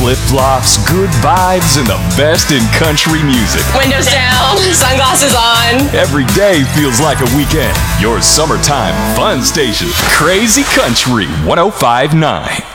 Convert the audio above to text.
Flip-flops, good vibes, and the best in country music. Windows down, sunglasses on. Every day feels like a weekend. Your summertime fun station, Crazy Country 105.9.